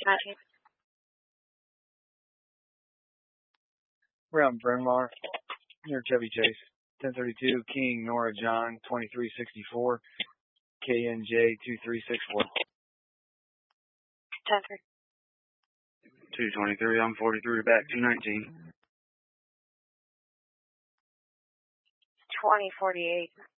19. We're on Bryn Mawr, near Chevy Chase. 1032 King Nora John 2364 KNJ 2364. 10-3. 223, I'm 43 back, 219. 2048.